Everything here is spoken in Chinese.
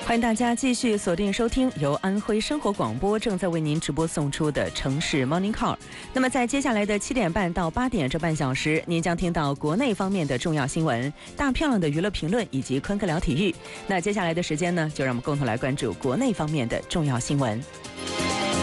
欢迎大家继续锁定收听由安徽生活广播正在为您直播送出的城市 Morning Call。那么在接下来的7点半到8点这半小时，您将听到国内方面的重要新闻、大漂亮的娱乐评论以及坤哥聊体育。那接下来的时间呢，就让我们共同来关注国内方面的重要新闻。